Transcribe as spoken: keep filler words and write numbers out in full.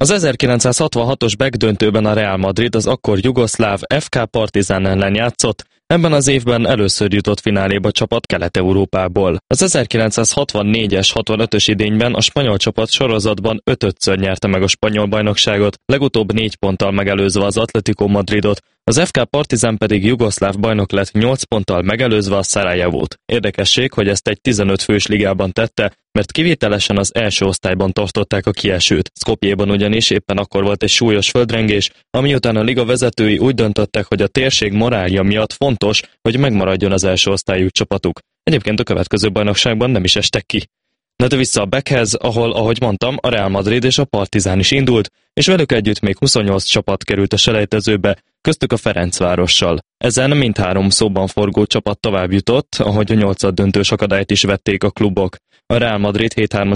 Az ezerkilencszázhatvanhatos döntőben a Real Madrid az akkor jugoszláv ef ká Partizan ellen játszott, ebben az évben először jutott fináléba csapat Kelet-Európából. Az ezerkilencszázhatvannégyes hatvanötös idényben a spanyol csapat sorozatban ötödször nyerte meg a spanyol bajnokságot, legutóbb négy ponttal megelőzve az Atlético Madridot, az ef ká Partizan pedig jugoszláv bajnok lett nyolc ponttal megelőzve a Szarajevót. Érdekesség, hogy ezt egy tizenöt fős ligában tette, mert kivételesen az első osztályban tartották a kiesőt. Skopjéban ugyanis éppen akkor volt egy súlyos földrengés, ami után a liga vezetői úgy döntöttek, hogy a térség morálja miatt fontos, hogy megmaradjon az első osztályú csapatuk. Egyébként a következő bajnokságban nem is estek ki. Na de vissza a Beckhez, ahol, ahogy mondtam, a Real Madrid és a Partizan is indult, és velük együtt még huszonnyolc csapat került a selejtezőbe, köztük a Ferencvárossal. Ezen mindhárom szóban forgó csapat tovább jutott, ahogy a nyolcaddöntős akadályt is vették a klubok. A Real Madrid hét hármas